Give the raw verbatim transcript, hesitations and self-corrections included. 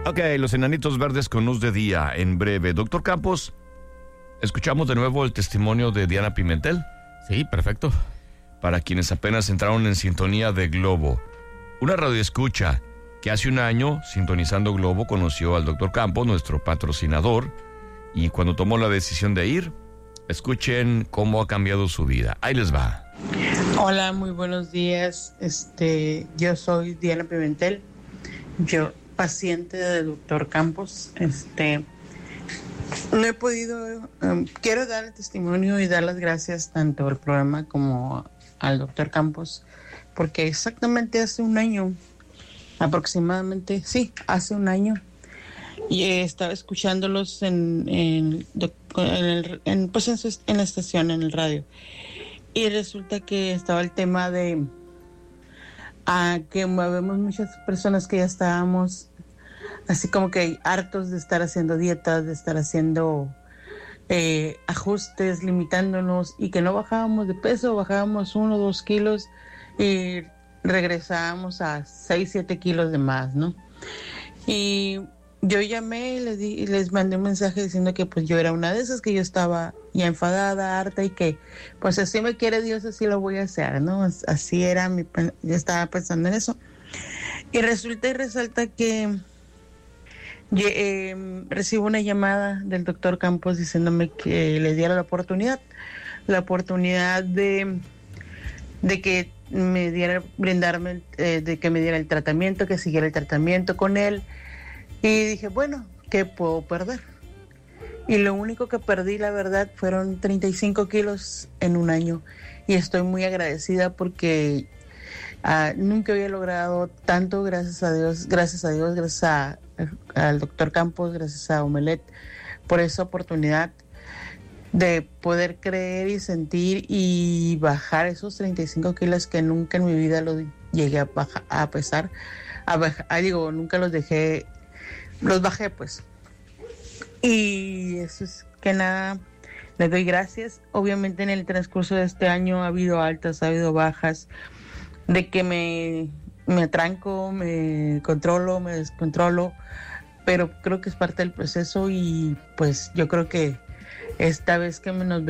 Ok, los enanitos verdes con luz de día en breve. Doctor Campos, escuchamos de nuevo el testimonio de Diana Pimentel. Sí, perfecto. Para quienes apenas entraron en sintonía de Globo, una radioescucha que hace un año, sintonizando Globo, conoció al doctor Campos, nuestro patrocinador, y cuando tomó la decisión de ir, escuchen cómo ha cambiado su vida. Ahí les va. Hola, muy buenos días. Este, yo soy Diana Pimentel, yo paciente del doctor Campos. Este, no he podido, um, quiero dar el testimonio y dar las gracias tanto al programa como al doctor Campos, porque exactamente hace un año, aproximadamente, sí, hace un año, y estaba escuchándolos en, en, en, el, en, pues en, su, en la estación, en el radio. Y resulta que estaba el tema de a que movemos muchas personas que ya estábamos así como que hartos de estar haciendo dietas, de estar haciendo eh, ajustes, limitándonos, y que no bajábamos de peso, bajábamos uno o dos kilos y regresábamos a seis, siete kilos de más, ¿no? Y yo llamé y les, di, les mandé un mensaje diciendo que pues yo era una de esas, que yo estaba ya enfadada, harta, y que pues así me quiere Dios, así lo voy a hacer, ¿no? Así era, mi, yo estaba pensando en eso. Y resulta y resalta que eh, recibo una llamada del doctor Campos diciéndome que le diera la oportunidad, la oportunidad de, de que me diera, brindarme, eh, de que me diera el tratamiento, que siguiera el tratamiento con él. Y dije, bueno, ¿qué puedo perder? Y lo único que perdí, la verdad, fueron treinta y cinco kilos en un año. Y estoy muy agradecida porque uh, nunca había logrado tanto, gracias a Dios, gracias a Dios, gracias a, al doctor Campos, gracias a Omelet, por esa oportunidad de poder creer y sentir y bajar esos treinta y cinco kilos que nunca en mi vida los llegué a, bajar, a pesar. A bajar, digo, nunca los dejé... Los bajé, pues. Y eso es que nada, les doy gracias. Obviamente en el transcurso de este año ha habido altas, ha habido bajas, de que me, me atranco, me controlo, me descontrolo, pero creo que es parte del proceso, y pues yo creo que esta vez que nos